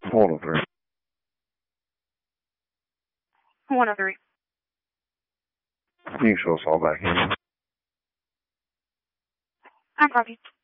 103. 103. You can show us all back in. I copy.